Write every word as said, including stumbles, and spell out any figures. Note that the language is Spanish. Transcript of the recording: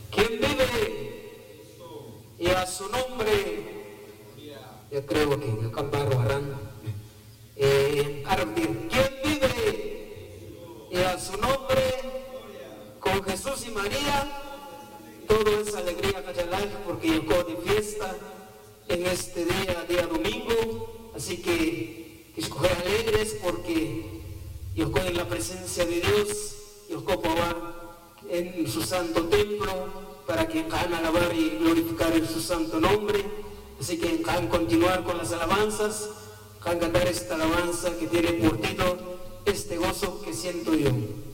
¿Quién vive? Y a su nombre, yo creo que el camparo harán. Eh, ¿Quién vive? Y a su nombre, con Jesús y María, todo es alegría, cachalal, porque llegó de fiesta en este día, día domingo. Así que escoger alegres porque yo estoy en la presencia de Dios, yo estoy en su santo templo para que puedan alabar y glorificar en su santo nombre. Así que puedan continuar con las alabanzas, puedan cantar esta alabanza que tiene por título este gozo que siento yo.